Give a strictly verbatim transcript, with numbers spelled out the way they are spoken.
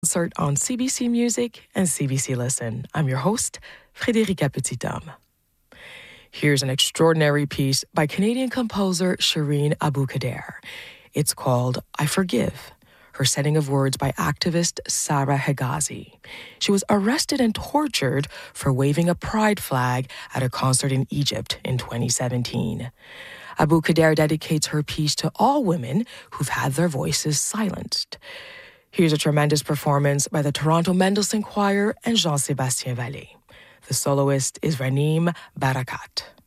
Concert on C B C Music and C B C Listen. I'm your host, Frédérica Petithomme. Here's an extraordinary piece by Canadian composer Shireen Abu Qadir. It's called I Forgive, her setting of words by activist Sarah Hegazi. She was arrested and tortured for waving a pride flag at a concert in Egypt in twenty seventeen. Abu Qadir dedicates her piece to all women who've had their voices silenced. Here's a tremendous performance by the Toronto Mendelssohn Choir and Jean-Sébastien Vallée. The soloist is Ranim Barakat.